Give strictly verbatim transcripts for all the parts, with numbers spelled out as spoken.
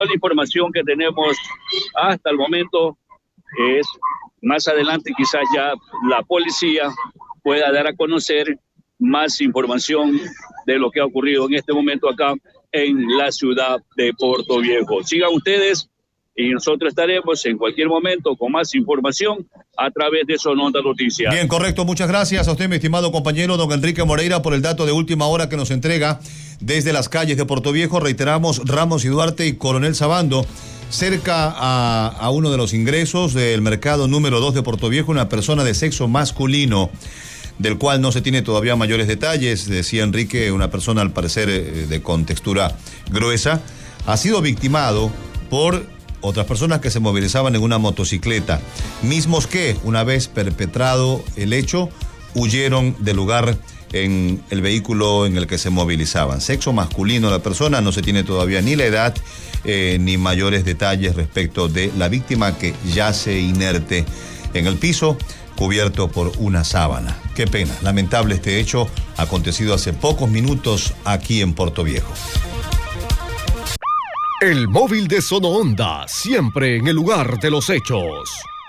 la información que tenemos hasta el momento es, más adelante quizás ya la policía pueda dar a conocer más información de lo que ha ocurrido en este momento acá en la ciudad de Portoviejo. Sigan ustedes y nosotros estaremos en cualquier momento con más información a través de Sononda Noticias. Bien, correcto. Muchas gracias a usted, mi estimado compañero don Enrique Moreira, por el dato de última hora que nos entrega desde las calles de Portoviejo. Reiteramos, Ramos y Duarte y Coronel Sabando, cerca a, a uno de los ingresos del mercado número dos de Portoviejo, una persona de sexo masculino, del cual no se tiene todavía mayores detalles. Decía Enrique, una persona al parecer eh, de contextura gruesa, ha sido victimado por otras personas que se movilizaban en una motocicleta, mismos que, una vez perpetrado el hecho, huyeron del lugar en el vehículo en el que se movilizaban. Sexo masculino la persona, no se tiene todavía ni la edad eh, ni mayores detalles respecto de la víctima, que yace inerte en el piso, cubierto por una sábana. Qué pena, lamentable este hecho, acontecido hace pocos minutos aquí en Portoviejo. El móvil de Sonoonda, siempre en el lugar de los hechos.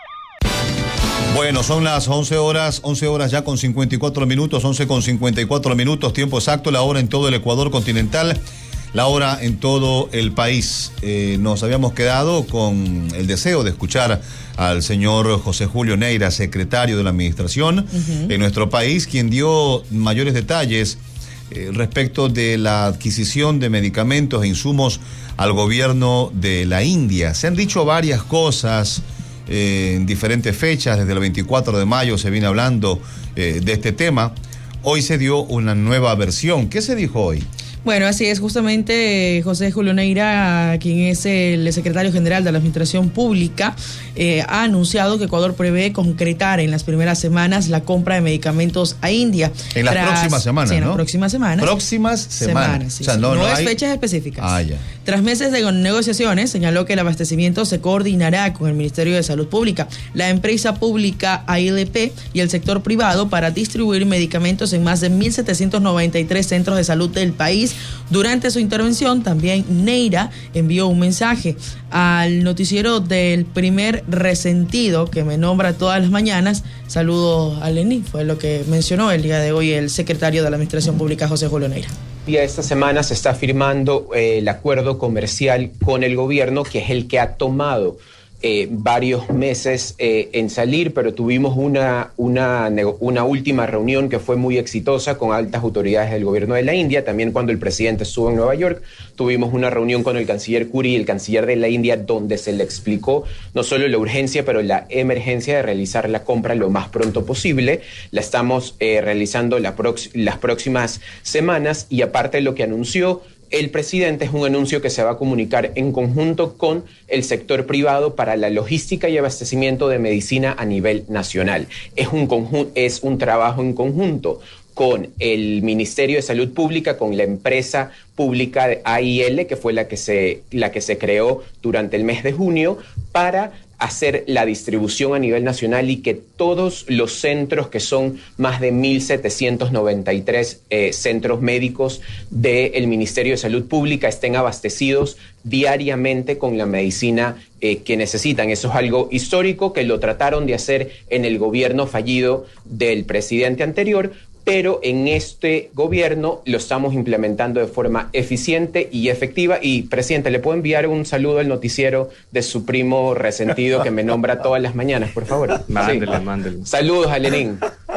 Bueno, son las once horas, once horas ya con cincuenta y cuatro minutos, once con cincuenta y cuatro minutos, tiempo exacto, la hora en todo el Ecuador continental, la hora en todo el país. Eh, nos habíamos quedado con el deseo de escuchar al señor José Julio Neira, secretario de la Administración uh-huh. en nuestro país, quien dio mayores detalles eh, respecto de la adquisición de medicamentos e insumos al gobierno de la India. Se han dicho varias cosas eh, en diferentes fechas, desde el veinticuatro de mayo se viene hablando eh, de este tema. Hoy se dio una nueva versión. ¿Qué se dijo hoy? Bueno, así es, justamente José Julio Neira, quien es el secretario general de la Administración Pública, eh, ha anunciado que Ecuador prevé concretar en las primeras semanas la compra de medicamentos a India. En las Tras, próximas semanas, sí, en ¿no? las próximas semanas. Próximas semanas. semanas sí, o sea, sí. no, no, no es hay... fechas específicas. Ah, ya. Tras meses de negociaciones, señaló que el abastecimiento se coordinará con el Ministerio de Salud Pública, la empresa pública A I L P y el sector privado para distribuir medicamentos en más de mil setecientos noventa y tres centros de salud del país. Durante su intervención, también Neira envió un mensaje al noticiero del primer resentido que me nombra todas las mañanas. Saludos a Lenín, fue lo que mencionó el día de hoy el secretario de la Administración Pública, José Julio Neira. Día esta semana se está firmando eh, el acuerdo comercial con el gobierno, que es el que ha tomado eh, varios meses eh, en salir, pero tuvimos una, una, una última reunión que fue muy exitosa con altas autoridades del gobierno de la India. También cuando el presidente estuvo en Nueva York, tuvimos una reunión con el canciller Curi y el canciller de la India, donde se le explicó no solo la urgencia, pero la emergencia de realizar la compra lo más pronto posible. La estamos eh, realizando la prox- las próximas semanas, y aparte de lo que anunció el presidente, es un anuncio que se va a comunicar en conjunto con el sector privado para la logística y abastecimiento de medicina a nivel nacional. Es un conjun- es un trabajo en conjunto con el Ministerio de Salud Pública, con la empresa pública de A I L, que fue la que se, la que se creó durante el mes de junio, para hacer la distribución a nivel nacional y que todos los centros, que son más de mil setecientos noventa y tres eh, centros médicos del Ministerio de Salud Pública, estén abastecidos diariamente con la medicina eh, que necesitan. Eso es algo histórico que lo trataron de hacer en el gobierno fallido del presidente anterior, pero en este gobierno lo estamos implementando de forma eficiente y efectiva. Y, presidente, ¿le puedo enviar un saludo al noticiero de su primo resentido que me nombra todas las mañanas, por favor? Mándele, sí. mándele. Saludos a Lenín.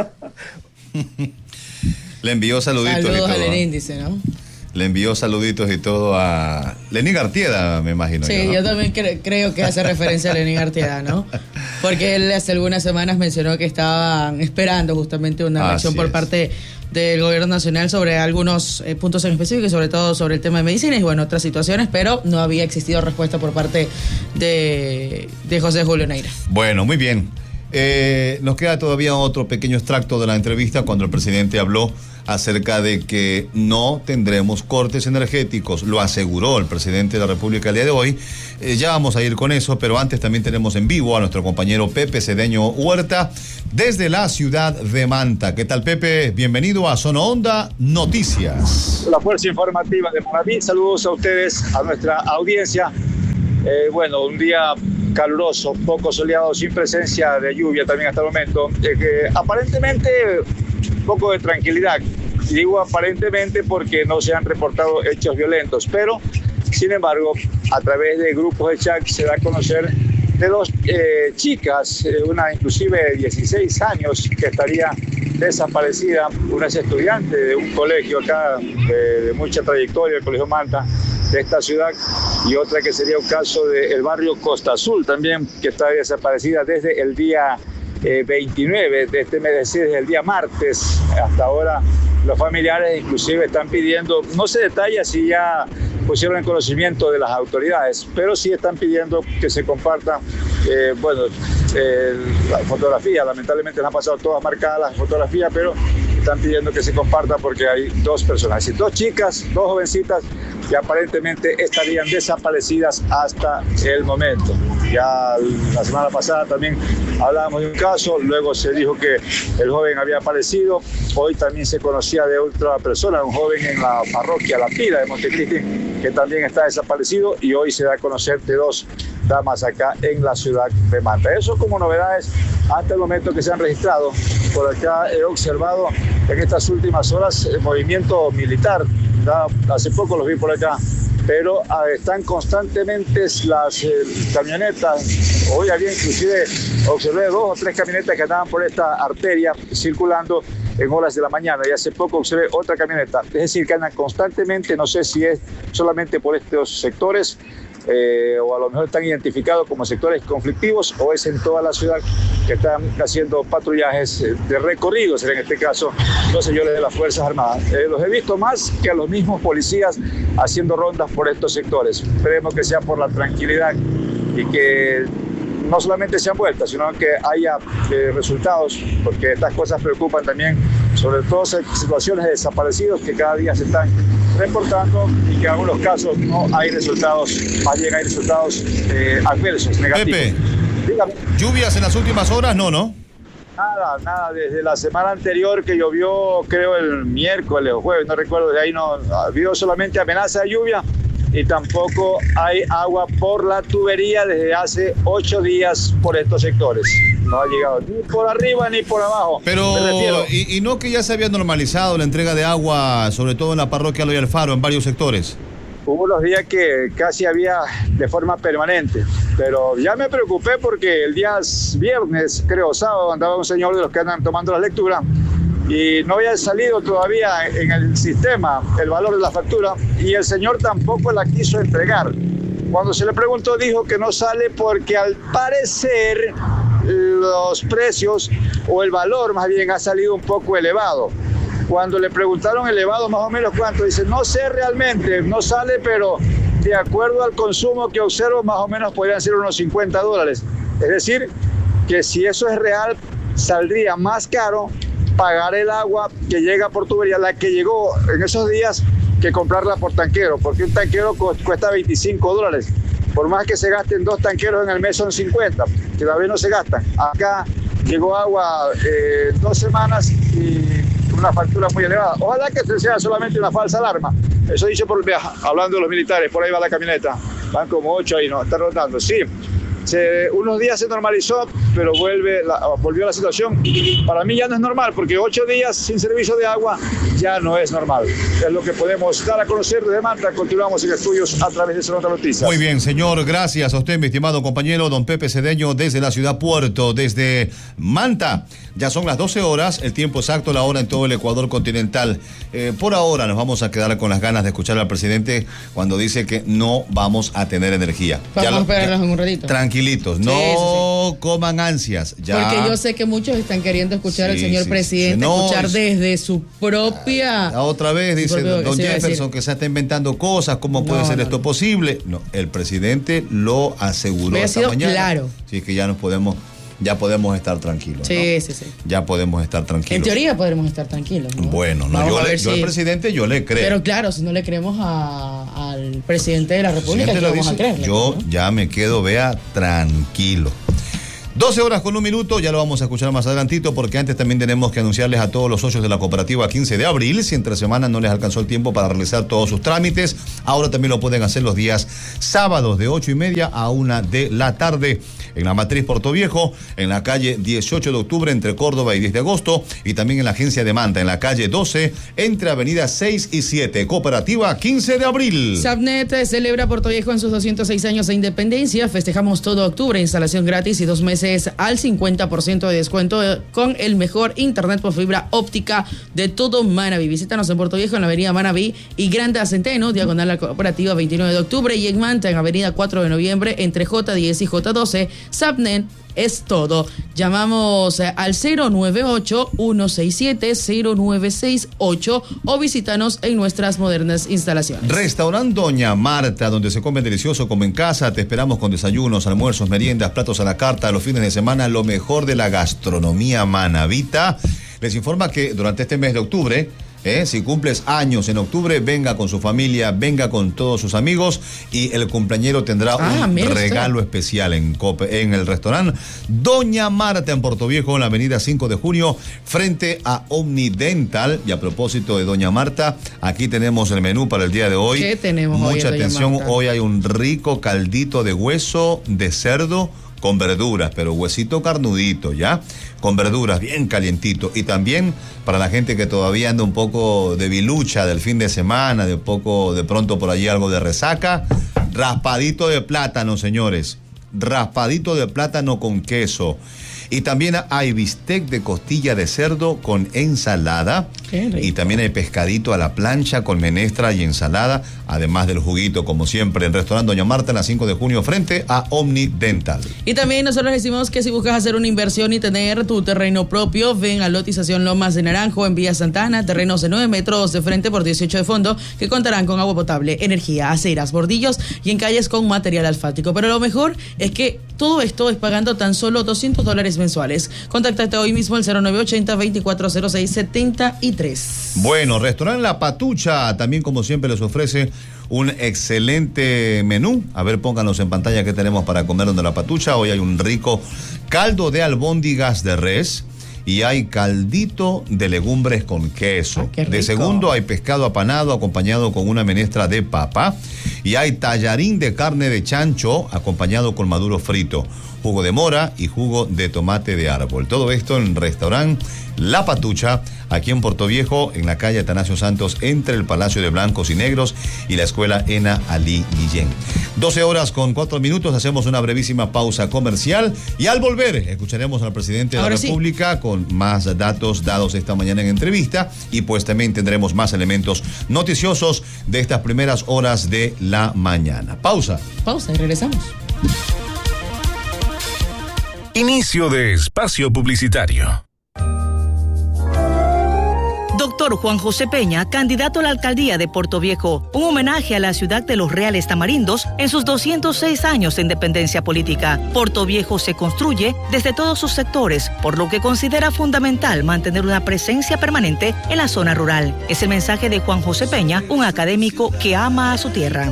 Le envió saluditos Saludos y todo. a Lenín, dice, ¿no? Le envió saluditos y todo a Lenín Artieda, me imagino. Sí, yo, ¿no? yo también cre- creo que hace referencia a Lenín Artieda, ¿no? Porque él hace algunas semanas mencionó que estaban esperando justamente una reacción Así por es. parte del gobierno nacional sobre algunos eh, puntos en específico y sobre todo sobre el tema de medicina y bueno, otras situaciones, pero no había existido respuesta por parte de, de José Julio Neira. Bueno, muy bien. Eh, nos queda todavía otro pequeño extracto de la entrevista cuando el presidente habló acerca de que no tendremos cortes energéticos. Lo aseguró el presidente de la República el día de hoy. Eh, ya vamos a ir con eso, pero antes también tenemos en vivo a nuestro compañero Pepe Cedeño Huerta desde la ciudad de Manta. ¿Qué tal, Pepe? Bienvenido a Sonoonda Noticias. La Fuerza Informativa de Manaví. Saludos a ustedes, a nuestra audiencia. Eh, bueno, un día caluroso, poco soleado, sin presencia de lluvia también hasta el momento. Eh, que aparentemente un poco de tranquilidad. Digo aparentemente porque no se han reportado hechos violentos, pero sin embargo, a través de grupos de chat se da a conocer de dos eh, chicas, eh, una inclusive de dieciséis años que estaría desaparecida, una es estudiante de un colegio acá eh, de mucha trayectoria, el Colegio Manta de esta ciudad, y otra que sería un caso del barrio Costa Azul también, que está desaparecida desde el día eh, veintinueve de este mes, es decir, desde el día martes hasta ahora. Los familiares inclusive están pidiendo, no se detalla si ya pusieron en conocimiento de las autoridades, pero sí están pidiendo que se comparta, eh, bueno, eh, la fotografía. Lamentablemente les han pasado todas marcadas las fotografías, pero están pidiendo que se comparta porque hay dos personas, es decir, dos chicas, dos jovencitas que aparentemente estarían desaparecidas hasta el momento. Ya la semana pasada también hablábamos de un caso, luego se dijo que el joven había aparecido, hoy también se conocía de otra persona, un joven en la parroquia La Pila de Montecristi, que también está desaparecido, y hoy se da a conocer de dos damas acá en la ciudad de Manta. Eso como novedades hasta el momento que se han registrado. Por acá he observado en estas últimas horas el movimiento militar, ya hace poco los vi por acá, pero ah, están constantemente las eh, camionetas. Hoy había inclusive, observé dos o tres camionetas que andaban por esta arteria circulando en horas de la mañana, y hace poco observé otra camioneta, es decir, que andan constantemente, no sé si es solamente por estos sectores, eh, o a lo mejor están identificados como sectores conflictivos, o es en toda la ciudad que están haciendo patrullajes de recorridos, en este caso los señores de las Fuerzas Armadas. Eh, los he visto más que a los mismos policías haciendo rondas por estos sectores. Esperemos que sea por la tranquilidad y que no solamente sean vueltas, sino que haya eh, resultados, porque estas cosas preocupan también, sobre todo situaciones de desaparecidos que cada día se están reportando y que en algunos casos no hay resultados, más bien hay resultados eh, adversos, negativos. Pepe, dígame. ¿Lluvias en las últimas horas? No, ¿no? Nada, nada, desde la semana anterior que llovió, creo el miércoles o jueves, no recuerdo, de ahí no ha habido solamente amenaza de lluvia, y tampoco hay agua por la tubería desde hace ocho días por estos sectores. No ha llegado ni por arriba ni por abajo. Pero, y, y no que ya se había normalizado la entrega de agua, sobre todo en la parroquia Loy Alfaro, en varios sectores. Hubo unos días que casi había de forma permanente, pero ya me preocupé porque el día viernes, creo, sábado, andaba un señor de los que andan tomando la lectura, y no había salido todavía en el sistema el valor de la factura, y el señor tampoco la quiso entregar. Cuando se le preguntó, dijo que no sale porque al parecer los precios, o el valor más bien, ha salido un poco elevado. Cuando le preguntaron elevado más o menos cuánto, dice, no sé realmente, no sale, pero de acuerdo al consumo que observo, más o menos podrían ser unos cincuenta dólares. Es decir, que si eso es real, saldría más caro pagar el agua que llega por tubería, la que llegó en esos días, que comprarla por tanquero, porque un tanquero cuesta veinticinco dólares. Por más que se gasten dos tanqueros en el mes, son cincuenta, que todavía no se gastan. Acá llegó agua eh, dos semanas y una factura muy elevada. Ojalá que sea solamente una falsa alarma. Eso dice por viaje, hablando de los militares, por ahí va la camioneta. Van como ocho ahí, ¿no? Están rotando. Sí, se, unos días se normalizó, pero vuelve la, volvió la situación. Para mí ya no es normal, porque ocho días sin servicio de agua ya no es normal. Es lo que podemos dar a conocer desde Manta. Continuamos en estudios a través de Sonora Noticias. Muy bien, señor. Gracias a usted, mi estimado compañero don Pepe Cedeño, desde la ciudad Puerto, desde Manta. Ya son las doce horas, el tiempo exacto, la hora en todo el Ecuador continental. Eh, por ahora nos vamos a quedar con las ganas de escuchar al presidente cuando dice que no vamos a tener energía. Vamos a esperarnos en un ratito. Tranquilitos, no sí, sí, sí. coman ansias. Ya. Porque yo sé que muchos están queriendo escuchar sí, al señor sí, presidente, sí. No, escuchar desde su propia... La otra vez dice propio, don Jefferson que se está inventando cosas, ¿cómo no, puede ser no, esto no. posible? No, el presidente lo aseguró esta sido mañana. Claro. Sí, que ya nos podemos... Ya podemos estar tranquilos. Sí, ¿no? sí, sí. Ya podemos estar tranquilos. En teoría podremos estar tranquilos, ¿no? Bueno, no, yo, le, yo si... al presidente yo le creo. Pero claro, si no le creemos a, al presidente de la República, ¿qué vamos a creer? Yo ¿no? ya me quedo, vea, tranquilo. doce horas con un minuto, ya lo vamos a escuchar más adelantito, porque antes también tenemos que anunciarles a todos los socios de la cooperativa quince de abril, si entre semana no les alcanzó el tiempo para realizar todos sus trámites, ahora también lo pueden hacer los días sábados de ocho y media a una de la tarde, en la matriz Portoviejo, en la calle dieciocho de octubre entre Córdoba y diez de agosto, y también en la agencia de Manta, en la calle doce, entre avenida seis y siete, cooperativa quince de abril. Subnet celebra Portoviejo en sus doscientos seis años de independencia, festejamos todo octubre, instalación gratis y dos meses al cincuenta por ciento de descuento con el mejor internet por fibra óptica de todo Manabí. Visítanos en Portoviejo en la avenida Manabí y Granda Centeno, diagonal a la cooperativa veintinueve de octubre, y en Manta en avenida cuatro de noviembre entre J diez y J doce. Subnet es todo. Llamamos al cero nueve ocho, uno seis siete, cero nueve seis ocho o visítanos en nuestras modernas instalaciones. Restaurante Doña Marta, donde se come delicioso como en casa. Te esperamos con desayunos, almuerzos, meriendas, platos a la carta, los fines de semana, lo mejor de la gastronomía manabita. Les informa que durante este mes de octubre, ¿Eh? si cumples años en octubre, venga con su familia, venga con todos sus amigos y el cumpleañero tendrá ah, un regalo usted. especial en, Cope, en el restaurante Doña Marta en Portoviejo, en la avenida cinco de junio, frente a Omnidental. Y a propósito de Doña Marta, aquí tenemos el menú para el día de hoy. ¿Qué tenemos Mucha hoy, atención, Marta? Hoy hay un rico caldito de hueso de cerdo con verduras, pero huesito carnudito, ¿ya? Con verduras, bien calientito. Y también para la gente que todavía anda un poco de bilucha del fin de semana, de poco, de pronto por allí algo de resaca, raspadito de plátano, señores. Raspadito de plátano con queso. Y también hay bistec de costilla de cerdo con ensalada. Qué rico. Y también hay pescadito a la plancha con menestra y ensalada, además del juguito, como siempre, en Restaurante Doña Marta, en la cinco de junio, frente a Omnidental. Y también nosotros decimos que si buscas hacer una inversión y tener tu terreno propio, ven a Lotización Lomas de Naranjo en Villa Santana, terrenos de nueve metros de frente por dieciocho de fondo, que contarán con agua potable, energía, aceras, bordillos y en calles con material asfáltico. Pero lo mejor es que todo esto es pagando tan solo doscientos dólares mensuales. Contáctate hoy mismo al cero nueve ochenta, veinticuatro cero seis, setenta y tres. Bueno, Restaurante La Patucha también, como siempre, les ofrece un excelente menú. A ver, pónganos en pantalla qué tenemos para comer donde La Patucha. Hoy hay un rico caldo de albóndigas de res y hay caldito de legumbres con queso. Ah, de segundo hay pescado apanado acompañado con una menestra de papa y hay tallarín de carne de chancho acompañado con maduro frito, jugo de mora y jugo de tomate de árbol. Todo esto en Restaurante La Patucha, aquí en Portoviejo, en la calle Atanasio Santos, entre el Palacio de Blancos y Negros y la Escuela Ena Ali Guillén. doce horas con cuatro minutos, hacemos una brevísima pausa comercial y al volver escucharemos al presidente de Ahora la República sí. con más datos dados esta mañana en entrevista y pues también tendremos más elementos noticiosos de estas primeras horas de la mañana. Pausa. Pausa y regresamos. Inicio de espacio publicitario. Doctor Juan José Peña, candidato a la alcaldía de Portoviejo, un homenaje a la ciudad de los Reales Tamarindos en sus doscientos seis años de independencia política. Portoviejo se construye desde todos sus sectores, por lo que considera fundamental mantener una presencia permanente en la zona rural. Es el mensaje de Juan José Peña, un académico que ama a su tierra.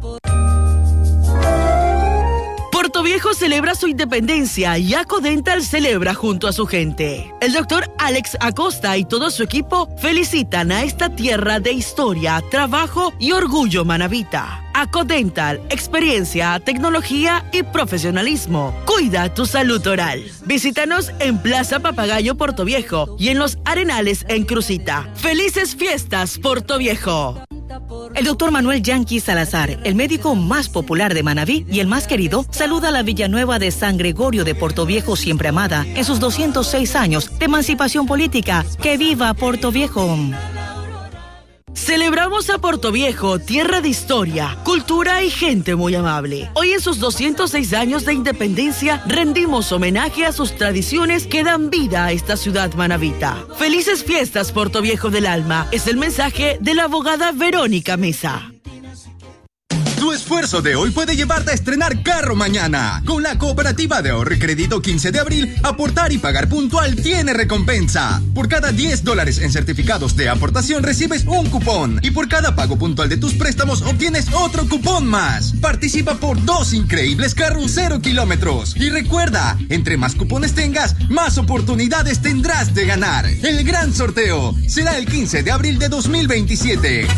Portoviejo celebra su independencia y Acodental celebra junto a su gente. El doctor Alex Acosta y todo su equipo felicitan a esta tierra de historia, trabajo y orgullo manabita. Acodental, experiencia, tecnología y profesionalismo. Cuida tu salud oral. Visítanos en Plaza Papagayo Portoviejo y en Los Arenales en Crucita. ¡Felices fiestas, Portoviejo! El doctor Manuel Yanqui Salazar, el médico más popular de Manabí y el más querido, saluda a la Villanueva de San Gregorio de Portoviejo siempre amada en sus doscientos seis años de emancipación política. ¡Que viva Portoviejo! Celebramos a Portoviejo, tierra de historia, cultura y gente muy amable. Hoy en sus doscientos seis años de independencia rendimos homenaje a sus tradiciones que dan vida a esta ciudad manabita. Felices fiestas, Portoviejo del alma, es el mensaje de la abogada Verónica Mesa. Tu esfuerzo esfuerzo de hoy puede llevarte a estrenar carro mañana. Con la Cooperativa de Ahorro y Crédito quince de abril, aportar y pagar puntual tiene recompensa. Por cada diez dólares en certificados de aportación recibes un cupón. Y por cada pago puntual de tus préstamos obtienes otro cupón más. Participa por dos increíbles carros cero kilómetros. Y recuerda, entre más cupones tengas, más oportunidades tendrás de ganar. El gran sorteo será el quince de abril de dos mil veintisiete.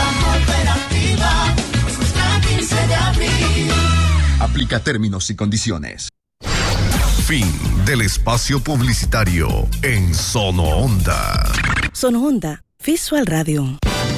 quince de abril. Aplica términos y condiciones. Fin del espacio publicitario en Sono Onda. Sono Onda, Visual Radio.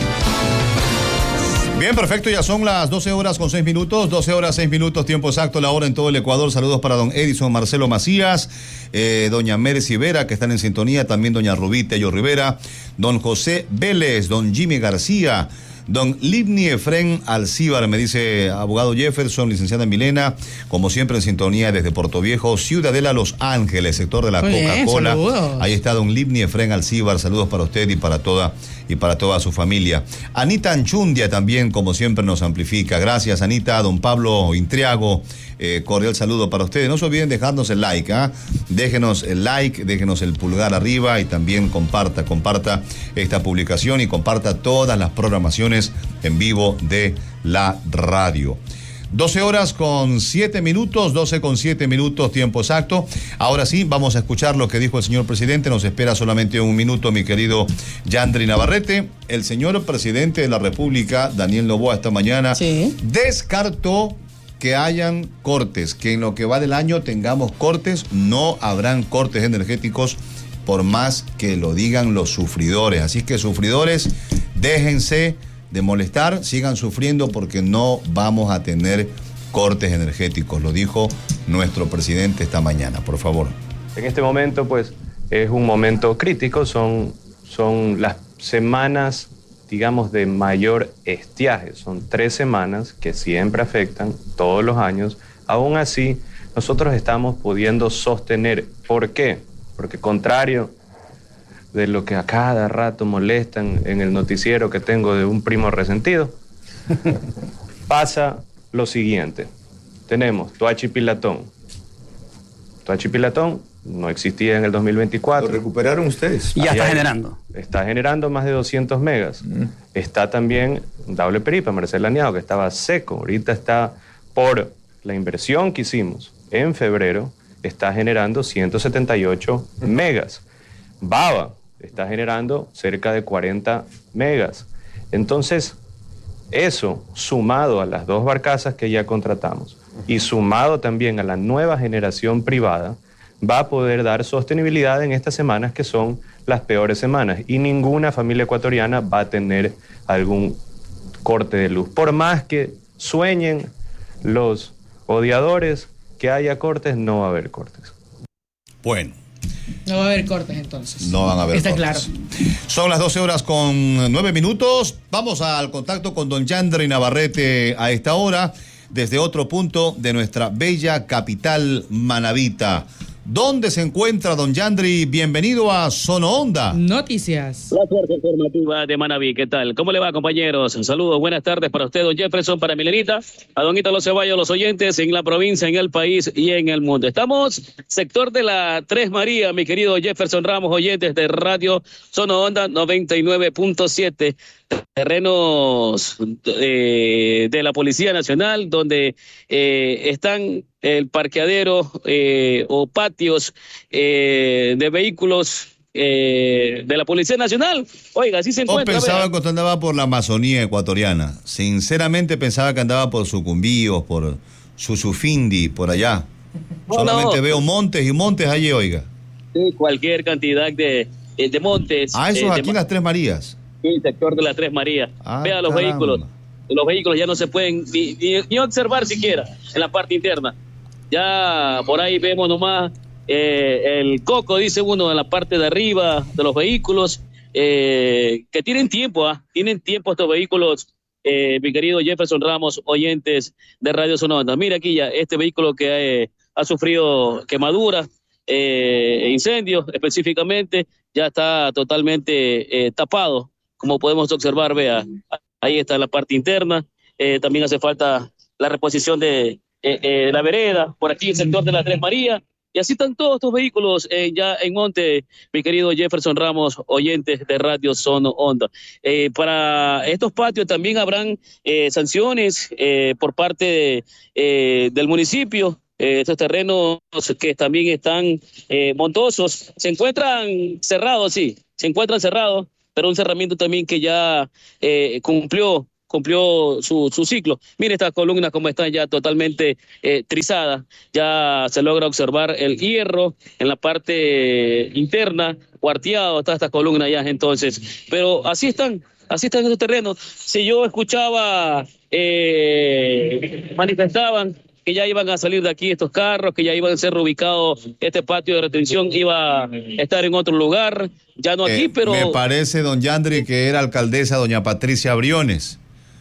Bien, perfecto, ya son las doce horas con seis minutos, doce horas seis minutos, tiempo exacto, la hora en todo el Ecuador. Saludos para don Edison Marcelo Macías, eh, doña Mercy Vera, que están en sintonía, también doña Rubí Tello Rivera, don José Vélez, don Jimmy García, don Livni Efren Alcíbar, me dice abogado Jefferson, licenciada Milena, como siempre en sintonía desde Puerto Viejo, Ciudadela, Los Ángeles, sector de la Coca-Cola. Ahí está don Livni Efren Alcíbar, saludos para usted y para toda y para toda su familia. Anita Anchundia también, como siempre, nos amplifica. Gracias, Anita. Don Pablo Intriago, eh, cordial saludo para ustedes. No se olviden dejarnos el like, ¿ah? ¿eh? Déjenos el like, déjenos el pulgar arriba y también comparta, comparta esta publicación y comparta todas las programaciones en vivo de la radio. doce horas con siete minutos, doce con siete minutos, tiempo exacto. Ahora sí, vamos a escuchar lo que dijo el señor presidente. Nos espera solamente un minuto, mi querido Yandri Navarrete. El señor presidente de la República, Daniel Noboa, esta mañana sí. descartó que hayan cortes, que en lo que va del año tengamos cortes. No habrán cortes energéticos por más que lo digan los sufridores. Así que, sufridores, déjense de molestar, sigan sufriendo porque no vamos a tener cortes energéticos, lo dijo nuestro presidente esta mañana, por favor. En este momento, pues, es un momento crítico, son, son las semanas, digamos, de mayor estiaje, son tres semanas que siempre afectan todos los años. Aún así, nosotros estamos pudiendo sostener. ¿Por qué? Porque contrario de lo que a cada rato molestan en el noticiero que tengo de un primo resentido, pasa lo siguiente. Tenemos Toachi Pilatón. Toachi Pilatón no existía en el dos mil veinticuatro. ¿Lo recuperaron ustedes? Ya está generando. Está generando más de doscientos megas. Mm. Está también Daule Peripa, Marcela Niao, que estaba seco. Ahorita está, por la inversión que hicimos en febrero, está generando ciento setenta y ocho megas. Baba está generando cerca de cuarenta megas. Entonces, eso sumado a las dos barcazas que ya contratamos y sumado también a la nueva generación privada, va a poder dar sostenibilidad en estas semanas que son las peores semanas, y ninguna familia ecuatoriana va a tener algún corte de luz. Por más que sueñen los odiadores que haya cortes, no va a haber cortes. Bueno. No va a haber cortes entonces. No van a haber Está cortes. claro. Son las doce horas con nueve minutos. Vamos al contacto con don Yandri Navarrete a esta hora, desde otro punto de nuestra bella capital manabita. ¿Dónde se encuentra don Yandri? Bienvenido a Sono Onda. Noticias. La fuerza informativa de Manabí, ¿qué tal? ¿Cómo le va, compañeros? Saludos, buenas tardes para usted, don Jefferson, para Milenita, a don Ítalo Ceballos, los oyentes en la provincia, en el país y en el mundo. Estamos sector de la Tres Marías, mi querido Jefferson Ramos, oyentes de Radio Sono Onda noventa y nueve punto siete. Terrenos eh, de la Policía Nacional, donde eh, están el parqueadero eh, o patios eh, de vehículos eh, de la Policía Nacional. Oiga, así se encuentra. Yo pensaba que usted andaba por la Amazonía ecuatoriana. Sinceramente pensaba que andaba por Sucumbíos, por Susufindi, por allá. No, Solamente no. veo montes y montes allí, oiga. Sí, cualquier cantidad de, de montes. Ah, eso eh, es aquí en de... las Tres Marías. Sí, el sector de las Tres Marías. Ah, Vea los caramba. vehículos. Los vehículos ya no se pueden ni, ni, ni observar siquiera en la parte interna. Ya por ahí vemos nomás eh, el coco, dice uno, en la parte de arriba de los vehículos, eh, que tienen tiempo, ¿ah? Tienen tiempo estos vehículos, eh, mi querido Jefferson Ramos, oyentes de Radio Sono Onda. Mira aquí ya este vehículo que eh, ha sufrido quemaduras, eh, incendios específicamente, ya está totalmente eh, tapado. Como podemos observar, vea, ahí está la parte interna, eh, también hace falta la reposición de eh, eh, la vereda, por aquí el sector de la Tres Marías, y así están todos estos vehículos eh, ya en monte, mi querido Jefferson Ramos, oyentes de Radio Zona Onda. Eh, para estos patios también habrán eh, sanciones eh, por parte de, eh, del municipio. Eh, estos terrenos que también están eh, montosos, se encuentran cerrados, sí, se encuentran cerrados, pero un cerramiento también que ya eh, cumplió cumplió su, su ciclo. Mire estas columnas como están ya totalmente eh, trizadas, ya se logra observar el hierro en la parte interna, cuarteado está esta columna ya entonces, pero así están, así están esos terrenos. Si yo escuchaba, eh, manifestaban que ya iban a salir de aquí estos carros, que ya iban a ser reubicados, este patio de retención iba a estar en otro lugar, ya no aquí, eh, pero... Me parece, don Yandri, que era alcaldesa doña Patricia Briones.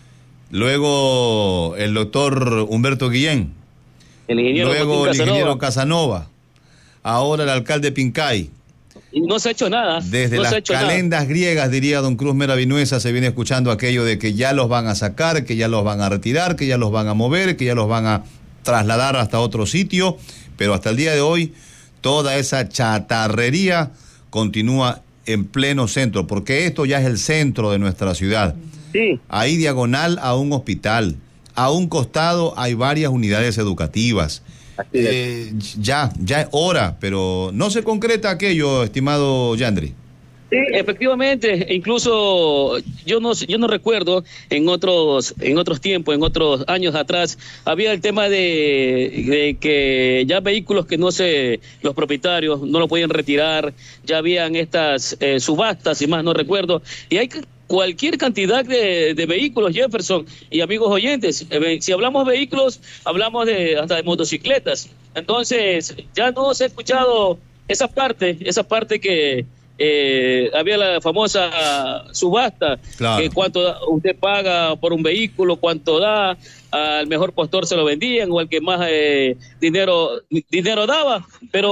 Luego el doctor Humberto Guillén. El ingeniero Luego el Casanova. ingeniero Casanova. Ahora el alcalde Pincay. Y no se ha hecho nada. Desde no las se ha hecho calendas nada. griegas, diría don Cruz Mera Vinuesa, se viene escuchando aquello de que ya los van a sacar, que ya los van a retirar, que ya los van a mover, que ya los van a trasladar hasta otro sitio, pero hasta el día de hoy toda esa chatarrería continúa en pleno centro, porque esto ya es el centro de nuestra ciudad. Sí. Ahí diagonal a un hospital, a un costado hay varias unidades educativas. Eh, ya, ya es hora, pero no se concreta aquello, estimado Yandri. Sí, efectivamente, incluso yo no yo no recuerdo en otros en otros tiempos, en otros años atrás, había el tema de, de que ya vehículos que no se, los propietarios no lo podían retirar, ya habían estas eh, subastas, si más no recuerdo, y hay cualquier cantidad de, de vehículos, Jefferson y amigos oyentes. Eh, si hablamos de vehículos, hablamos de hasta de motocicletas. Entonces, ya no se ha escuchado esa parte, esa parte que eh, había la famosa subasta, claro. Que cuánto da, usted paga por un vehículo, cuánto da, al mejor postor se lo vendían o al que más eh, dinero dinero daba,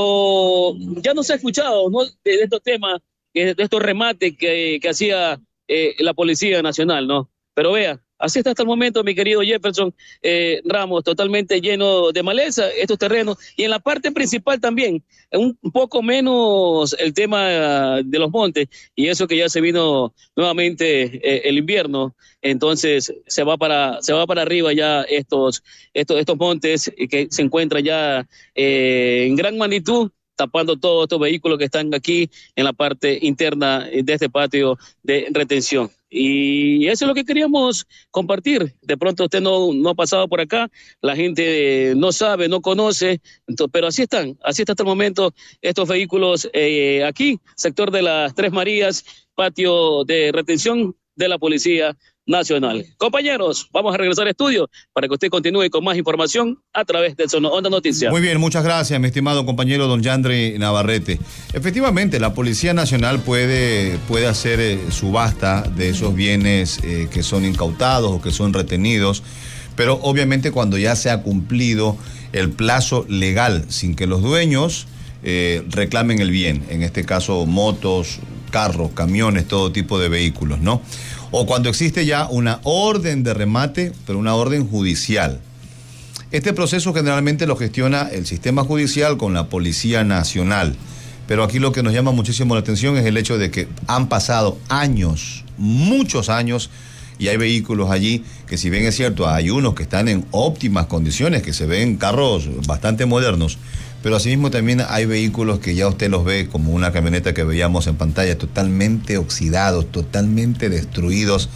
pero ya no se ha escuchado, ¿no? de, de estos temas, de estos remates que, que hacía Eh, la Policía Nacional, ¿no? Pero vea, así está hasta el momento, mi querido Jefferson eh, Ramos, totalmente lleno de maleza estos terrenos, y en la parte principal también, un poco menos el tema de los montes, y eso que ya se vino nuevamente eh, el invierno, entonces se va para se va para arriba ya estos, estos, estos montes que se encuentran ya eh, en gran magnitud, tapando todos estos vehículos que están aquí en la parte interna de este patio de retención. Y eso es lo que queríamos compartir. De pronto usted no, no ha pasado por acá, la gente no sabe, no conoce, entonces, pero así están, así está hasta el momento estos vehículos eh, aquí, sector de las Tres Marías, patio de retención de la Policía Nacional. Compañeros, vamos a regresar al estudio para que usted continúe con más información a través de Zona Onda Noticias. Muy bien, muchas gracias, mi estimado compañero don Yandri Navarrete. Efectivamente, la Policía Nacional puede, puede hacer eh, subasta de esos bienes eh, que son incautados o que son retenidos, pero obviamente cuando ya se ha cumplido el plazo legal, sin que los dueños eh, reclamen el bien, en este caso motos, carros, camiones, todo tipo de vehículos, ¿no? O cuando existe ya una orden de remate, pero una orden judicial. Este proceso generalmente lo gestiona el sistema judicial con la Policía Nacional, pero aquí lo que nos llama muchísimo la atención es el hecho de que han pasado años, muchos años, y hay vehículos allí que, si bien es cierto, hay unos que están en óptimas condiciones, que se ven carros bastante modernos, pero asimismo también hay vehículos que ya usted los ve, como una camioneta que veíamos en pantalla, totalmente oxidados, totalmente destruidos,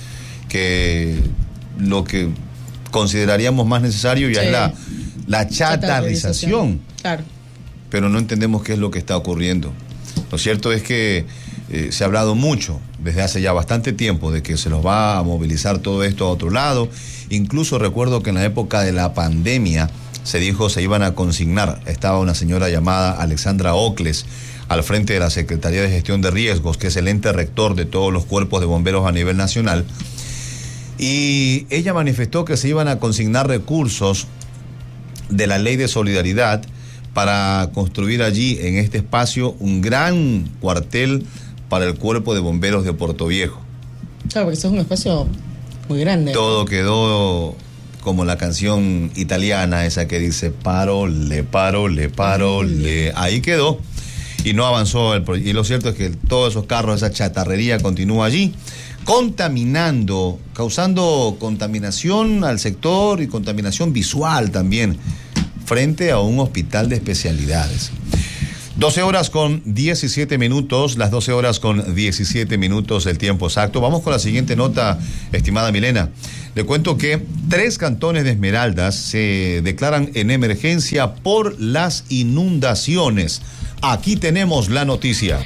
que lo que consideraríamos más necesario ya sí. es la, la chatarrización. Claro. Pero no entendemos qué es lo que está ocurriendo. Lo cierto es que eh, se ha hablado mucho desde hace ya bastante tiempo de que se los va a movilizar todo esto a otro lado. Incluso recuerdo que en la época de la pandemia se dijo se iban a consignar. Estaba una señora llamada Alexandra Ocles al frente de la Secretaría de Gestión de Riesgos, que es el ente rector de todos los cuerpos de bomberos a nivel nacional, y ella manifestó que se iban a consignar recursos de la Ley de Solidaridad para construir allí, en este espacio, un gran cuartel para el Cuerpo de Bomberos de Puerto Viejo. Claro, porque eso es un espacio muy grande. Todo quedó como la canción italiana esa que dice paro, le paro, le paro, le... Ahí quedó y no avanzó el proyecto. Y lo cierto es que todos esos carros, esa chatarrería continúa allí, contaminando, causando contaminación al sector y contaminación visual también, frente a un hospital de especialidades. doce horas con diecisiete minutos, las doce horas con diecisiete minutos, el tiempo exacto. Vamos con la siguiente nota, estimada Milena. Le cuento que tres cantones de Esmeraldas se declaran en emergencia por las inundaciones. Aquí tenemos la noticia.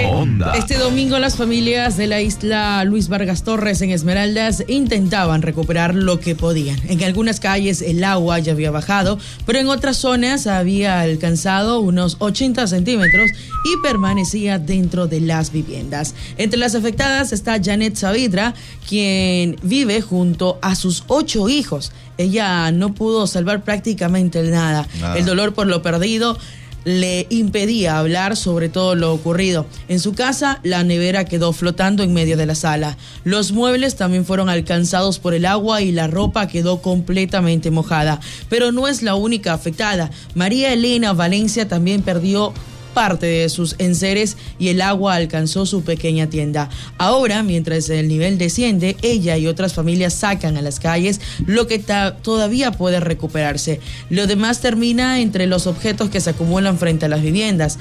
Este domingo las familias de la isla Luis Vargas Torres en Esmeraldas intentaban recuperar lo que podían. En algunas calles el agua ya había bajado, pero en otras zonas había alcanzado unos ochenta centímetros y permanecía dentro de las viviendas. Entre las afectadas está Janet Saavedra, quien vive junto a sus ocho hijos. Ella no pudo salvar prácticamente nada. nada. El dolor por lo perdido le impedía hablar sobre todo lo ocurrido. En su casa, la nevera quedó flotando en medio de la sala. Los muebles también fueron alcanzados por el agua y la ropa quedó completamente mojada. Pero no es la única afectada. María Elena Valencia también perdió parte de sus enseres y el agua alcanzó su pequeña tienda. Ahora, mientras el nivel desciende, ella y otras familias sacan a las calles lo que ta- todavía puede recuperarse. Lo demás termina entre los objetos que se acumulan frente a las viviendas.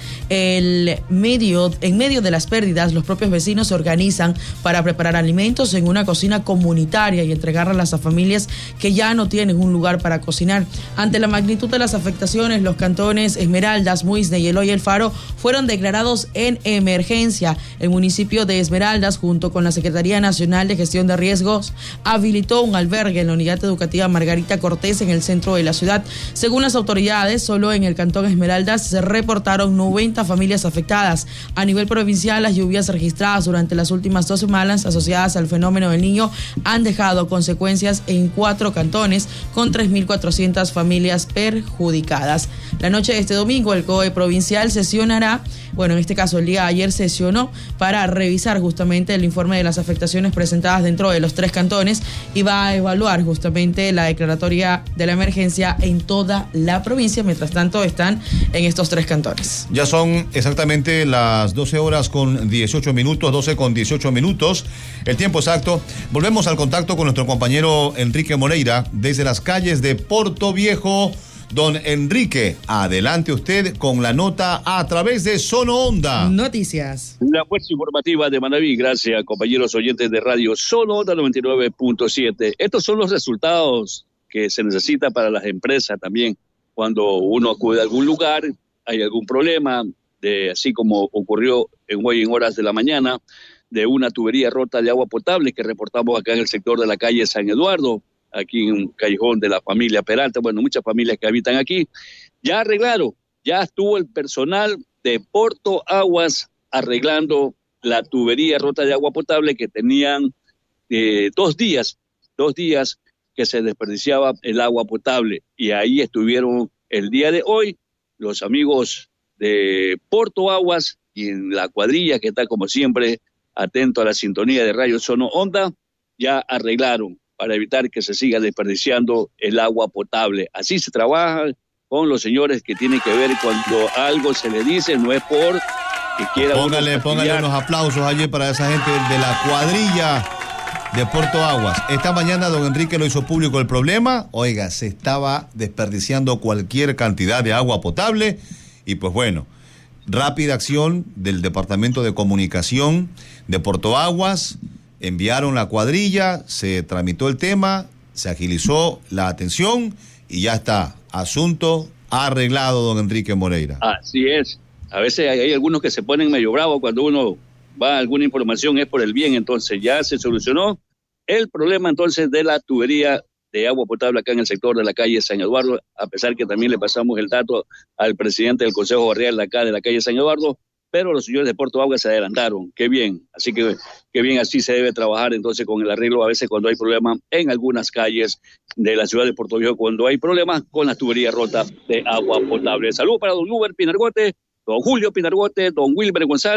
El medio, en medio de las pérdidas, los propios vecinos se organizan para preparar alimentos en una cocina comunitaria y entregarlas a familias que ya no tienen un lugar para cocinar. Ante la magnitud de las afectaciones, los cantones Esmeraldas, Muisne y Eloy El Faro fueron declarados en emergencia. El municipio de Esmeraldas, junto con la Secretaría Nacional de Gestión de Riesgos, habilitó un albergue en la unidad educativa Margarita Cortés en el centro de la ciudad. Según las autoridades, solo en el cantón Esmeraldas se reportaron noventa familias afectadas. A nivel provincial, las lluvias registradas durante las últimas dos semanas asociadas al fenómeno del Niño han dejado consecuencias en cuatro cantones con tres mil cuatrocientas familias perjudicadas. La noche de este domingo, el C O E provincial sesionará, bueno, en este caso el día de ayer sesionó para revisar justamente el informe de las afectaciones presentadas dentro de los tres cantones y va a evaluar justamente la declaratoria de la emergencia en toda la provincia. Mientras tanto, están en estos tres cantones. Ya son exactamente las doce horas con dieciocho minutos, doce con dieciocho minutos, el tiempo exacto. Volvemos al contacto con nuestro compañero Enrique Moreira desde las calles de Puerto Viejo. Don Enrique, adelante usted con la nota a través de Sono Onda. Noticias. La fuerza informativa de Manaví, gracias compañeros oyentes de radio Sono Onda noventa y nueve punto siete. Estos son los resultados que se necesitan para las empresas también. Cuando uno acude a algún lugar, hay algún problema, de así como ocurrió en hoy en horas de la mañana, de una tubería rota de agua potable que reportamos acá en el sector de la calle San Eduardo, aquí en un callejón de la familia Peralta, bueno, muchas familias que habitan aquí, ya arreglaron, ya estuvo el personal de Porto Aguas arreglando la tubería rota de agua potable que tenían eh, dos días, dos días que se desperdiciaba el agua potable, y ahí estuvieron el día de hoy los amigos de Porto Aguas y en la cuadrilla que está como siempre atento a la sintonía de Radio Sono Onda, ya arreglaron para evitar que se siga desperdiciando el agua potable. Así se trabaja con los señores que tienen que ver cuando algo se le dice, no es por que quiera... Póngale, póngale unos aplausos allí para esa gente de la cuadrilla de Puerto Aguas. Esta mañana don Enrique lo hizo público el problema. Oiga, se estaba desperdiciando cualquier cantidad de agua potable y pues bueno, rápida acción del Departamento de Comunicación de Puerto Aguas. Enviaron la cuadrilla, se tramitó el tema, se agilizó la atención y ya está, asunto arreglado, don Enrique Moreira. Así es, a veces hay, hay algunos que se ponen medio bravos cuando uno va a alguna información, es por el bien, entonces ya se solucionó el problema entonces de la tubería de agua potable acá en el sector de la calle San Eduardo, a pesar que también le pasamos el dato al presidente del Consejo Barrial de acá de la calle San Eduardo, pero los señores de Puerto Agua se adelantaron, qué bien, así que qué bien, así se debe trabajar entonces con el arreglo a veces cuando hay problemas en algunas calles de la ciudad de Puerto Viejo, cuando hay problemas con las tuberías rotas de agua potable. Saludos para don Uber Pinargote, don Julio Pinargote, don Wilber González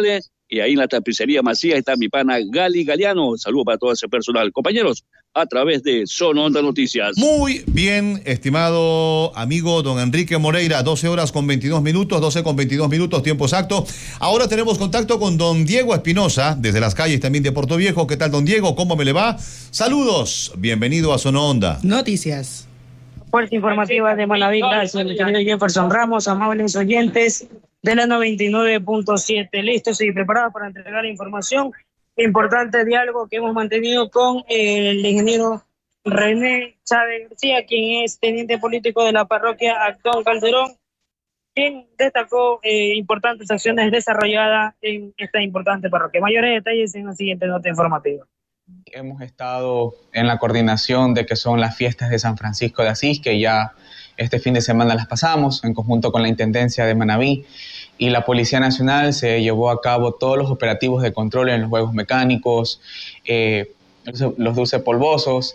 y ahí en la tapicería Macías está mi pana Gali Galeano. Saludos para todo ese personal. Compañeros, a través de Zona Onda Noticias. Muy bien, estimado amigo don Enrique Moreira, doce horas con veintidós minutos, doce con veintidós minutos, tiempo exacto. Ahora tenemos contacto con don Diego Espinosa, desde las calles también de Puerto Viejo. ¿Qué tal, don Diego? ¿Cómo me le va? Saludos, bienvenido a Zona Onda. Noticias. Fuerza informativa de Manaví, gracias, mi querido Jefferson Ramos, amables oyentes de la noventa y nueve punto siete. Listos y preparados para entregar información. Importante diálogo que hemos mantenido con el ingeniero René Chávez García, quien es teniente político de la parroquia Actón Calderón, quien destacó eh, importantes acciones desarrolladas en esta importante parroquia. Mayores detalles en la siguiente nota informativa. Hemos estado en la coordinación de que son las fiestas de San Francisco de Asís, que ya este fin de semana las pasamos, en conjunto con la Intendencia de Manaví y la Policía Nacional. Se llevó a cabo todos los operativos de control en los juegos mecánicos, eh, los dulces polvosos,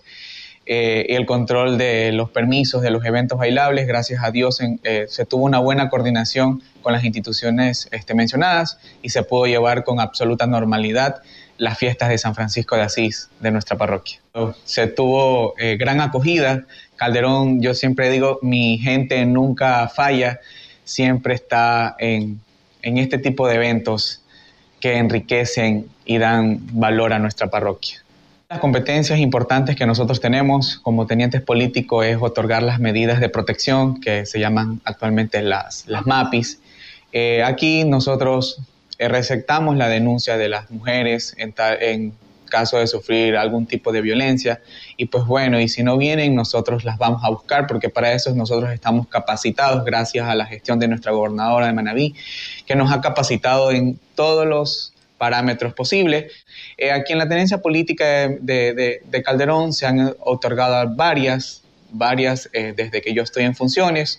eh, y el control de los permisos de los eventos bailables. Gracias a Dios en, eh, se tuvo una buena coordinación con las instituciones este, mencionadas y se pudo llevar con absoluta normalidad las fiestas de San Francisco de Asís de nuestra parroquia. Se tuvo eh, gran acogida. Calderón, yo siempre digo, mi gente nunca falla, siempre está en, en este tipo de eventos que enriquecen y dan valor a nuestra parroquia. Las competencias importantes que nosotros tenemos como tenientes políticos es otorgar las medidas de protección que se llaman actualmente las, las MAPIs. Eh, aquí nosotros eh, receptamos la denuncia de las mujeres en, ta, en caso de sufrir algún tipo de violencia y pues bueno, y si no vienen nosotros las vamos a buscar, porque para eso nosotros estamos capacitados gracias a la gestión de nuestra gobernadora de Manaví, que nos ha capacitado en todos los parámetros posibles. Eh, aquí en la tenencia política de, de, de, de Calderón se han otorgado varias, varias eh, desde que yo estoy en funciones.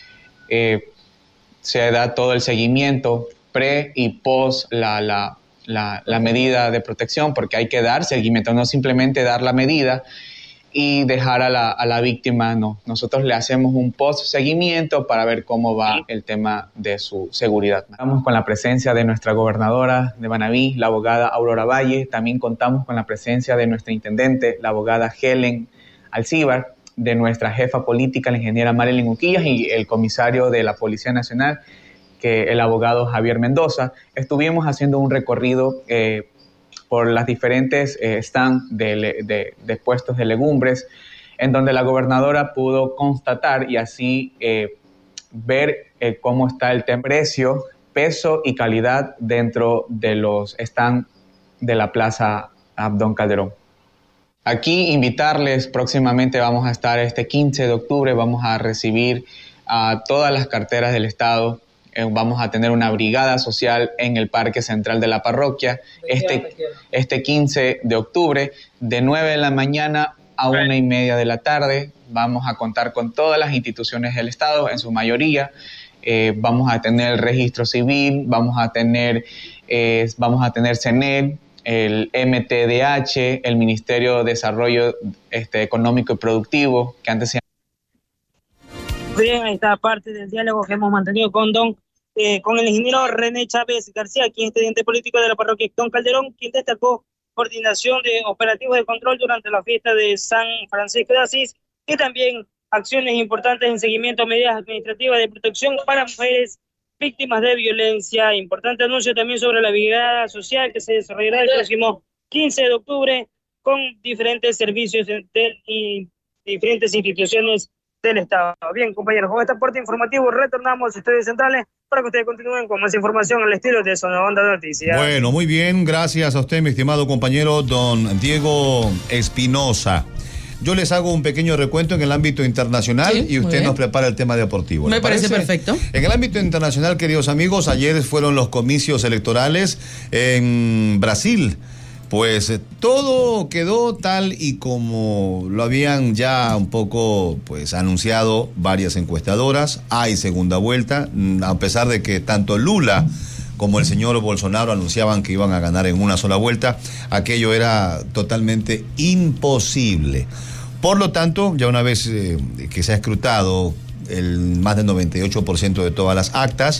Eh, se da todo el seguimiento pre y post la, la, la, la medida de protección, porque hay que dar seguimiento, no simplemente dar la medida y dejar a la, a la víctima, no. Nosotros le hacemos un post seguimiento para ver cómo va el tema de su seguridad. Estamos con la presencia de nuestra gobernadora de Manaví, la abogada Aurora Valle. También contamos con la presencia de nuestra intendente, la abogada Helen Alcíbar, de nuestra jefa política, la ingeniera Marilyn Uquillas, y el comisario de la Policía Nacional, que el abogado Javier Mendoza. Estuvimos haciendo un recorrido eh, por las diferentes eh, stands de, de, de puestos de legumbres, en donde la gobernadora pudo constatar y así eh, ver eh, cómo está el precio, peso y calidad dentro de los stands de la Plaza Abdón Calderón. Aquí invitarles, próximamente vamos a estar este quince de octubre, vamos a recibir a todas las carteras del Estado. Vamos a tener una brigada social en el Parque Central de la parroquia este, este quince de octubre, de nueve de la mañana a una y media de la tarde. Vamos a contar con todas las instituciones del Estado, en su mayoría. Eh, vamos a tener el registro civil, vamos a tener, eh, vamos a tener CENEL, el M T D H, el Ministerio de Desarrollo este, Económico y Productivo, que antes se Bien, ahí está parte del diálogo que hemos mantenido con don, eh, con el ingeniero René Chávez García, quien es teniente político de la parroquia Actón Calderón, quien destacó coordinación de operativos de control durante la fiesta de San Francisco de Asís, y también acciones importantes en seguimiento a medidas administrativas de protección para mujeres víctimas de violencia. Importante anuncio también sobre la brigada social que se desarrollará el próximo quince de octubre con diferentes servicios de, y diferentes instituciones del Estado. Bien, compañeros, con este aporte informativo retornamos a estudios centrales para que ustedes continúen con más información al estilo de Zona Onda Noticias. Bueno, muy bien, gracias a usted, mi estimado compañero don Diego Espinosa. Yo les hago un pequeño recuento en el ámbito internacional, sí, y usted nos prepara el tema deportivo. Me parece, parece perfecto. En el ámbito internacional, queridos amigos, ayer fueron los comicios electorales en Brasil. Pues eh, todo quedó tal y como lo habían ya un poco pues anunciado varias encuestadoras. Hay segunda vuelta, a pesar de que tanto Lula como el señor Bolsonaro anunciaban que iban a ganar en una sola vuelta. Aquello era totalmente imposible. Por lo tanto, ya una vez eh, que se ha escrutado el más del noventa y ocho por ciento de todas las actas,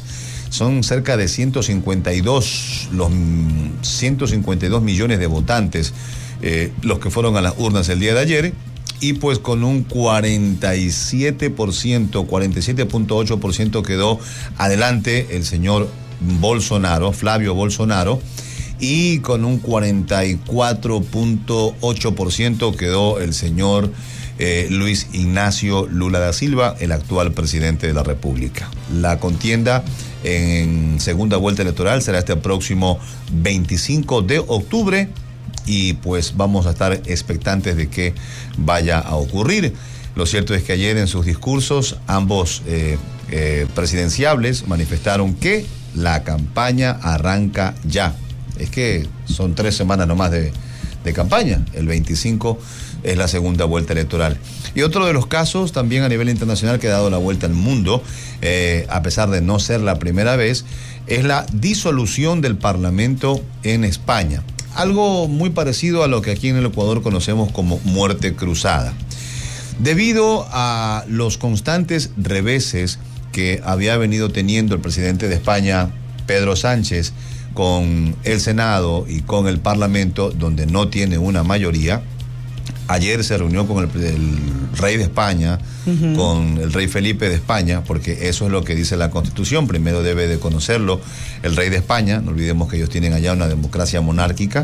Son cerca de ciento cincuenta y dos, los ciento cincuenta y dos millones de votantes eh, los que fueron a las urnas el día de ayer, y pues con un cuarenta y siete por ciento, cuarenta y siete punto ocho por ciento quedó adelante el señor Bolsonaro, Flavio Bolsonaro, y con un cuarenta y cuatro punto ocho por ciento quedó el señor eh, Luis Ignacio Lula da Silva, el actual presidente de la República. La contienda en segunda vuelta electoral será este próximo veinticinco de octubre, y pues vamos a estar expectantes de que vaya a ocurrir. Lo cierto es que ayer en sus discursos ambos eh, eh, presidenciables manifestaron que la campaña arranca ya. Es que son tres semanas nomás de, de campaña. El veinticinco es la segunda vuelta electoral. Y otro de los casos también a nivel internacional que ha dado la vuelta al mundo, eh, a pesar de no ser la primera vez, es la disolución del Parlamento en España. Algo muy parecido a lo que aquí en el Ecuador conocemos como muerte cruzada. Debido a los constantes reveses que había venido teniendo el presidente de España, Pedro Sánchez, con el Senado y con el Parlamento, donde no tiene una mayoría, ayer se reunió con el, el rey de España, uh-huh. con el rey Felipe de España, porque eso es lo que dice la Constitución. Primero debe de conocerlo el rey de España. No olvidemos que ellos tienen allá una democracia monárquica,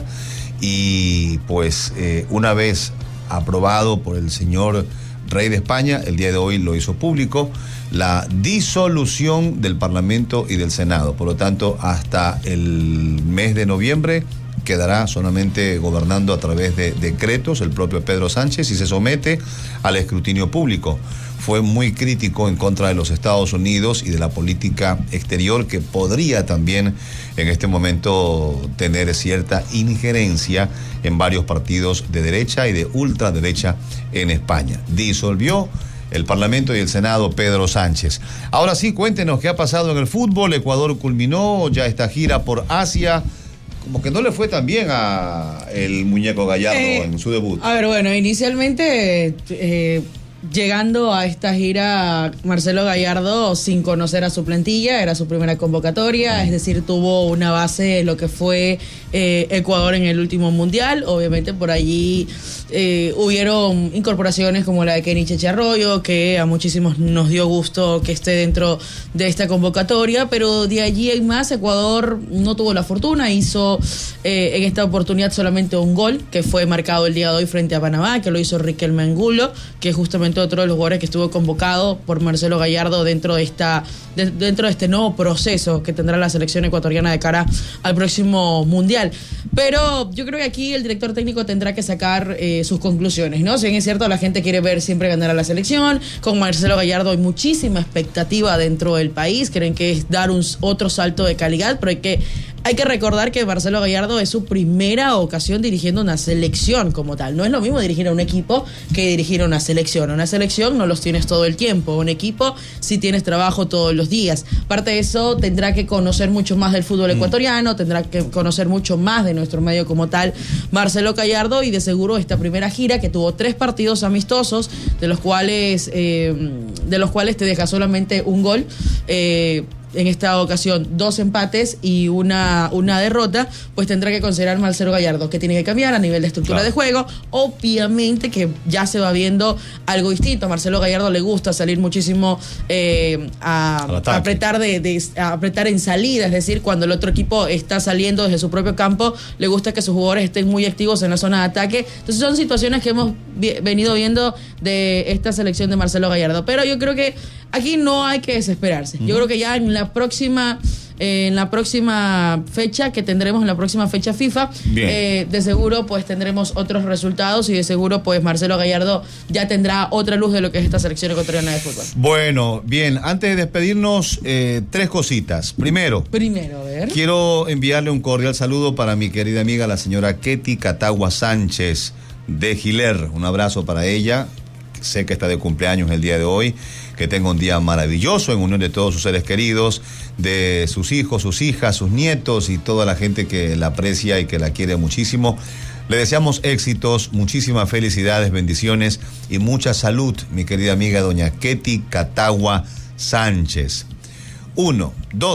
y pues eh, una vez aprobado por el señor rey de España, el día de hoy lo hizo público, la disolución del Parlamento y del Senado. Por lo tanto, hasta el mes de noviembre quedará solamente gobernando a través de decretos el propio Pedro Sánchez, y se somete al escrutinio público. Fue muy crítico en contra de los Estados Unidos y de la política exterior, que podría también en este momento tener cierta injerencia en varios partidos de derecha y de ultraderecha en España. Disolvió el Parlamento y el Senado Pedro Sánchez. Ahora sí, cuéntenos qué ha pasado en el fútbol. Ecuador culminó ya esta gira por Asia. Como que no le fue tan bien a el muñeco Gallardo eh, en su debut. A ver, bueno, inicialmente eh, llegando a esta gira, Marcelo Gallardo sin conocer a su plantilla, era su primera convocatoria, es decir, tuvo una base de lo que fue eh, Ecuador en el último mundial. Obviamente por allí eh, hubieron incorporaciones como la de Kenny Cheche Arroyo, que a muchísimos nos dio gusto que esté dentro de esta convocatoria, pero de allí en más Ecuador no tuvo la fortuna, hizo eh, en esta oportunidad solamente un gol, que fue marcado el día de hoy frente a Panamá, que lo hizo Riquelme Angulo, que es justamente otro de los jugadores que estuvo convocado por Marcelo Gallardo dentro de esta de, dentro de este nuevo proceso que tendrá la selección ecuatoriana de cara al próximo mundial. Pero yo creo que aquí el director técnico tendrá que sacar eh, sus conclusiones, ¿no? Si bien es cierto, la gente quiere ver siempre ganar a la selección, con Marcelo Gallardo hay muchísima expectativa dentro del país, creen que es dar un otro salto de calidad, pero hay que Hay que recordar que Marcelo Gallardo es su primera ocasión dirigiendo una selección como tal. No es lo mismo dirigir a un equipo que dirigir a una selección. Una selección no los tienes todo el tiempo. Un equipo sí tienes trabajo todos los días. Aparte de eso, tendrá que conocer mucho más del fútbol ecuatoriano, tendrá que conocer mucho más de nuestro medio como tal Marcelo Gallardo, y de seguro esta primera gira, que tuvo tres partidos amistosos, de los cuales, eh, de los cuales te deja solamente un gol, eh, en esta ocasión dos empates y una, una derrota, pues tendrá que considerar Marcelo Gallardo que tiene que cambiar a nivel de estructura claro. de juego. Obviamente que ya se va viendo algo distinto. A Marcelo Gallardo le gusta salir muchísimo eh, a, a apretar de, de a apretar en salida, es decir, cuando el otro equipo está saliendo desde su propio campo, le gusta que sus jugadores estén muy activos en la zona de ataque. Entonces son situaciones que hemos vi- venido viendo de esta selección de Marcelo Gallardo. Pero yo creo que aquí no hay que desesperarse. Yo creo que ya en la próxima eh, en la próxima fecha que tendremos, en la próxima fecha FIFA, eh, de seguro pues tendremos otros resultados, y de seguro pues Marcelo Gallardo ya tendrá otra luz de lo que es esta selección ecuatoriana de fútbol. Bueno, bien, antes de despedirnos, eh, tres cositas. Primero, Primero, a ver. quiero enviarle un cordial saludo para mi querida amiga, la señora Ketty Catagua Sánchez de Giler. Un abrazo para ella. Sé que está de cumpleaños el día de hoy, que tenga un día maravilloso en unión de todos sus seres queridos, de sus hijos, sus hijas, sus nietos y toda la gente que la aprecia y que la quiere muchísimo. Le deseamos éxitos, muchísimas felicidades, bendiciones y mucha salud, mi querida amiga doña Ketty Catagua Sánchez. Uno. Dos.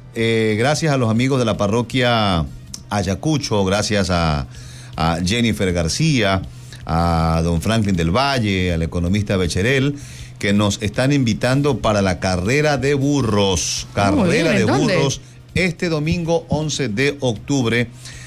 eh, gracias a los amigos de la parroquia Ayacucho, gracias a, a Jennifer García, a don Franklin del Valle, al economista Becherel, que nos están invitando para la carrera de burros. Carrera de burros este domingo once de octubre.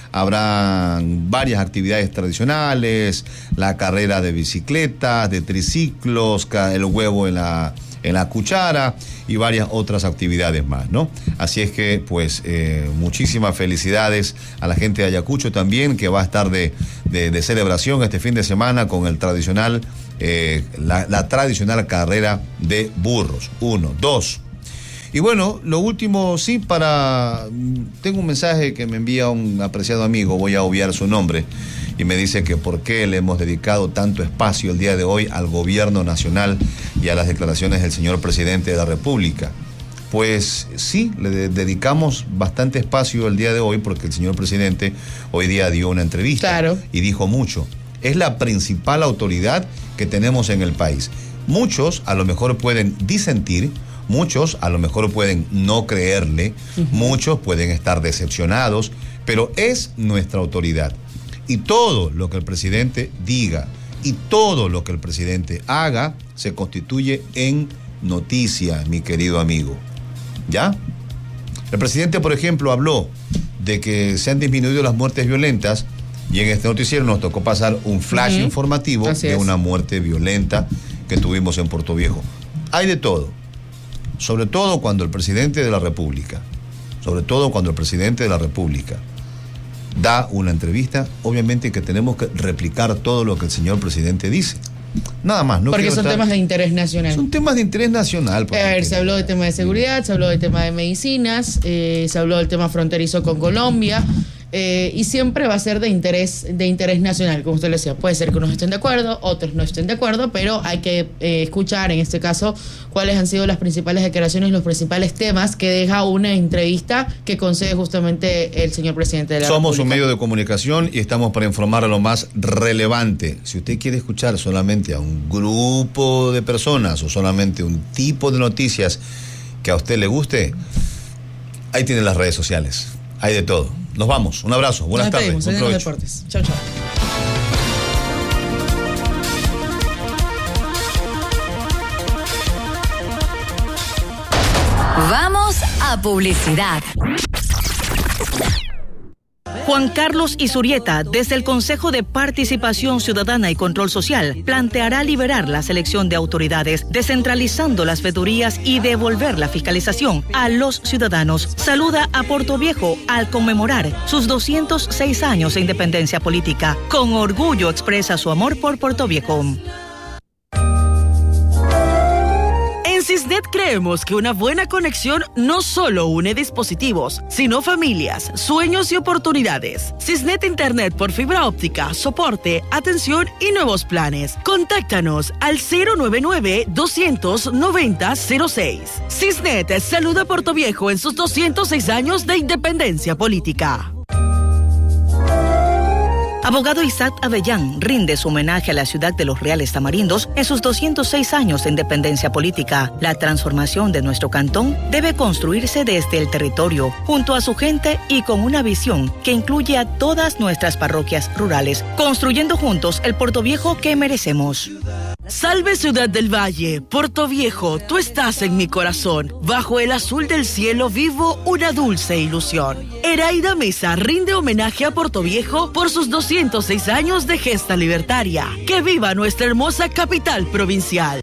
Habrá varias actividades tradicionales, la carrera de bicicletas, de triciclos, el huevo en la, en la cuchara y varias otras actividades más, ¿no? Así es que, pues, eh, muchísimas felicidades a la gente de Ayacucho también, que va a estar de, de, de celebración este fin de semana con el tradicional, eh, la, la tradicional carrera de burros. Uno, dos. Y bueno, lo último, sí, para... Tengo un mensaje que me envía un apreciado amigo, voy a obviar su nombre, y me dice que por qué le hemos dedicado tanto espacio el día de hoy al gobierno nacional y a las declaraciones del señor presidente de la República. Pues sí, le de- dedicamos bastante espacio el día de hoy porque el señor presidente hoy día dio una entrevista. Claro. Y dijo mucho. Es la principal autoridad que tenemos en el país. Muchos a lo mejor pueden disentir, muchos a lo mejor pueden no creerle, uh-huh. muchos pueden estar decepcionados, pero es nuestra autoridad. Y todo lo que el presidente diga y todo lo que el presidente haga se constituye en noticia, mi querido amigo. ¿Ya? El presidente, por ejemplo, habló de que se han disminuido las muertes violentas y en este noticiero nos tocó pasar un flash uh-huh. informativo Así de es. una muerte violenta que tuvimos en Puerto Viejo. Hay de todo. Sobre todo cuando el presidente de la República, sobre todo cuando el presidente de la República da una entrevista, obviamente que tenemos que replicar todo lo que el señor presidente dice. Nada más. No Porque son estar... temas de interés nacional. Son temas de interés nacional. A ver, se habló del tema de seguridad, se habló del tema de medicinas, eh, se habló del tema fronterizo con Colombia. Eh, y siempre va a ser de interés de interés nacional, como usted le decía. Puede ser que unos estén de acuerdo, otros no estén de acuerdo, pero hay que eh, escuchar en este caso cuáles han sido las principales declaraciones, los principales temas que deja una entrevista que concede justamente el señor presidente de la Somos República. un medio de comunicación y estamos para informar a lo más relevante. Si usted quiere escuchar solamente a un grupo de personas o solamente un tipo de noticias que a usted le guste, ahí tienen las redes sociales. Hay de todo. Nos vamos. Un abrazo. Buenas Nos tardes. Buen provecho. Deportes. Chao, chao. Vamos a publicidad. Juan Carlos Izurieta, desde el Consejo de Participación Ciudadana y Control Social, planteará liberar la selección de autoridades, descentralizando las veedurías y devolver la fiscalización a los ciudadanos. Saluda a Puerto Viejo al conmemorar sus doscientos seis años de independencia política. Con orgullo expresa su amor por Puerto Viejo. En Cisnet creemos que una buena conexión no solo une dispositivos, sino familias, sueños y oportunidades. Cisnet Internet por fibra óptica, soporte, atención y nuevos planes. Contáctanos al cero nueve nueve, dos nueve cero, cero seis. Cisnet saluda a Puerto Viejo en sus doscientos seis años de independencia política. Abogado Isaac Avellán rinde su homenaje a la ciudad de Los Reales Tamarindos en sus doscientos seis años de independencia política. La transformación de nuestro cantón debe construirse desde el territorio, junto a su gente y con una visión que incluye a todas nuestras parroquias rurales, construyendo juntos el Puerto Viejo que merecemos. Salve Ciudad del Valle, Puerto Viejo, tú estás en mi corazón. Bajo el azul del cielo vivo una dulce ilusión. Eraida Mesa rinde homenaje a Puerto Viejo por sus doscientos seis años de gesta libertaria. ¡Que viva nuestra hermosa capital provincial!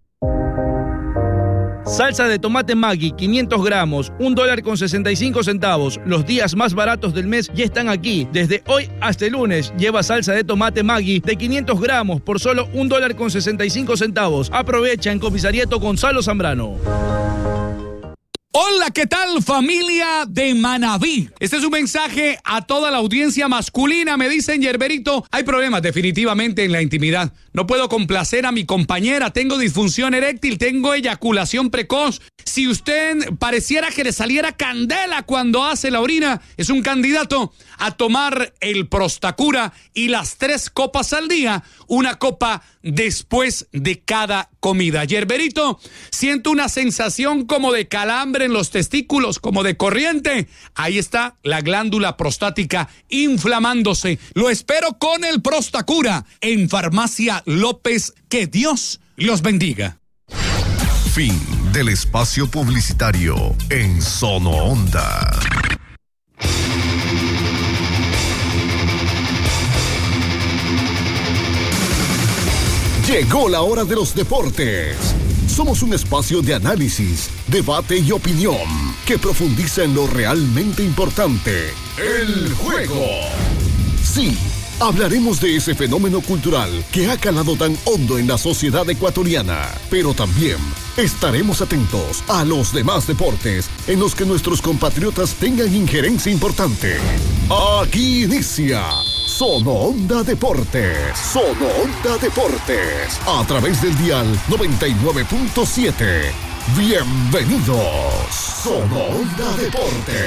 Salsa de tomate Maggi, quinientos gramos, un dólar con sesenta y cinco centavos. Los días más baratos del mes ya están aquí. Desde hoy hasta el lunes, lleva salsa de tomate Maggi de quinientos gramos por solo un dólar con sesenta y cinco centavos. Aprovecha en Comisariato Gonzalo Zambrano. Hola, ¿qué tal, familia de Manabí? Este es un mensaje a toda la audiencia masculina. Me dicen, Yerberito, hay problemas definitivamente en la intimidad. No puedo complacer a mi compañera, tengo disfunción eréctil, tengo eyaculación precoz. Si usted pareciera que le saliera candela cuando hace la orina, es un candidato a tomar el Prostacura y las tres copas al día, una copa después de cada comida. Yerberito, siento una sensación como de calambre fiebre en los testículos como de corriente, ahí está la glándula prostática inflamándose. Lo espero con el Prostacura en Farmacia López. Que Dios los bendiga. Fin del espacio publicitario en Sono Onda. Llegó la hora de los deportes. Somos un espacio de análisis, debate y opinión que profundiza en lo realmente importante, el juego. Sí, hablaremos de ese fenómeno cultural que ha calado tan hondo en la sociedad ecuatoriana, pero también estaremos atentos a los demás deportes en los que nuestros compatriotas tengan injerencia importante. Aquí inicia Sono Onda Deportes. Sono Onda Deportes. A través del dial noventa y nueve punto siete. Bienvenidos. Sono Onda Deportes.